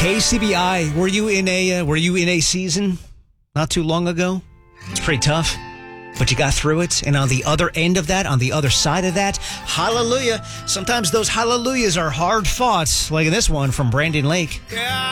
KCBI, were you in a season not too long ago? It's pretty tough, but you got through it. And on the other end of that, on the other side of that, hallelujah. Sometimes those hallelujahs are hard fought, like in this one from Brandon Lake. Yeah.